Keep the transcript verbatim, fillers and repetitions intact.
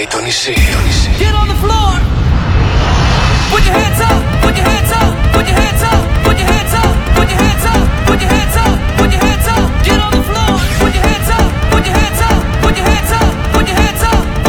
Το νησί, το νησί. Get on the floor!